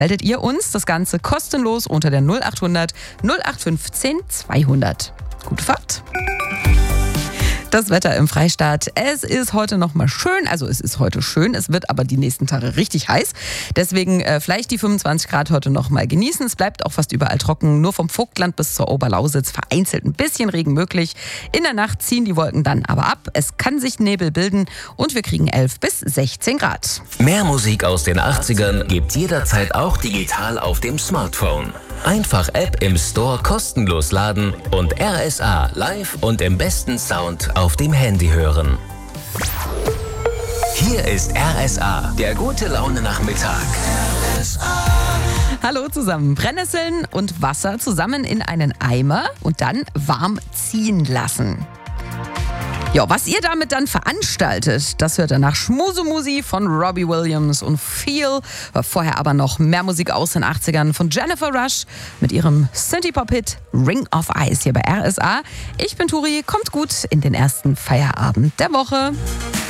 meldet ihr uns das Ganze kostenlos unter der 0800 0815 200. Gute Fahrt! Das Wetter im Freistaat. Es ist heute noch mal schön. Also es ist heute schön. Es wird aber die nächsten Tage richtig heiß. Deswegen vielleicht die 25 Grad heute noch mal genießen. Es bleibt auch fast überall trocken. Nur vom Vogtland bis zur Oberlausitz vereinzelt ein bisschen Regen möglich. In der Nacht ziehen die Wolken dann aber ab. Es kann sich Nebel bilden und wir kriegen 11 bis 16 Grad. Mehr Musik aus den 80ern gibt jederzeit auch digital auf dem Smartphone. Einfach App im Store kostenlos laden und RSA live und im besten Sound auf dem Handy hören. Hier ist RSA, der gute Laune-Nachmittag. Hallo zusammen. Brennnesseln und Wasser zusammen in einen Eimer und dann warm ziehen lassen. Ja, was ihr damit dann veranstaltet, das hört ihr nach Schmusumusi von Robbie Williams und Feel. Vorher aber noch mehr Musik aus den 80ern von Jennifer Rush mit ihrem Synthie-Pop-Hit Ring of Ice hier bei RSA. Ich bin Turi, kommt gut in den ersten Feierabend der Woche.